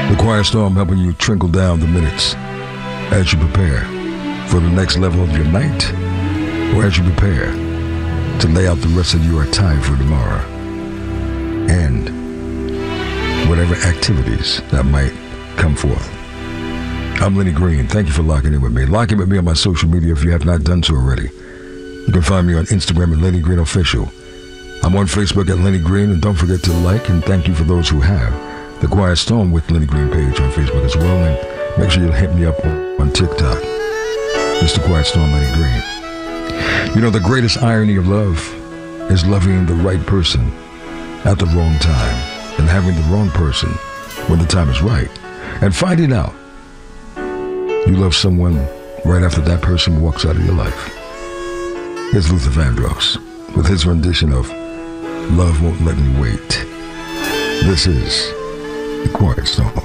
The Quiet Storm helping you trickle down the minutes as you prepare for the next level of your night, or as you prepare to lay out the rest of your time for tomorrow, and whatever activities that might come forth. I'm Lenny Green. Thank you for locking in with me. Lock in with me on my social media if you have not done so already. You can find me on Instagram at Lenny Green Official. I'm on Facebook at Lenny Green, and don't forget to like and thank you for those who have the Quiet Storm with Lenny Green page on Facebook as well, and make sure you hit me up on TikTok. Mr. Quiet Storm, Lenny Green. You know, the greatest irony of love is loving the right person at the wrong time and having the wrong person when the time is right, and finding out you love someone right after that person walks out of your life. Here's Luther Vandross with his rendition of Love Won't Let Me Wait. This is The Quiet Storm.